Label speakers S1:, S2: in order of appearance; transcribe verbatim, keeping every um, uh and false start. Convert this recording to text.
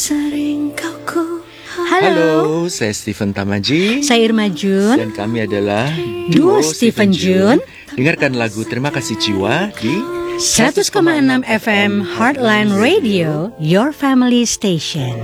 S1: Sering kau ku
S2: Halo.
S3: Halo, saya Steven Tamaji.
S2: Saya Irma Jun.
S3: Dan kami adalah
S2: Duo Steven Jun.
S3: Dengarkan lagu Terima Kasih Jiwa di
S2: seratus koma enam F M Heartline Radio, your family station.